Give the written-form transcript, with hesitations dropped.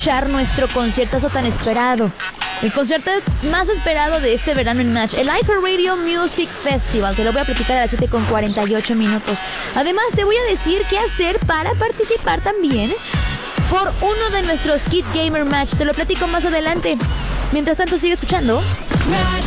escuchar nuestro conciertazo tan esperado. El concierto más esperado de este verano en Match, el iHeartRadio Music Festival. Te lo voy a platicar a las 7:48. Además, te voy a decir qué hacer para participar también por uno de nuestros Kid Gamer Match. Te lo platico más adelante. Mientras tanto, sigue escuchando